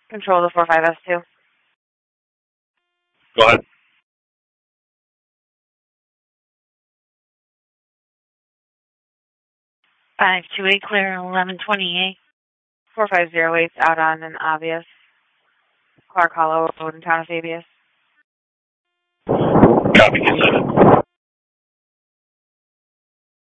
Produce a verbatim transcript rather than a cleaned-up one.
Control the four five S two. Go ahead. five two eight clear, eleven twenty-eight. four five zero eight's out on an obvious. Clark Hollow Road in town of Fabius. Copy, consent.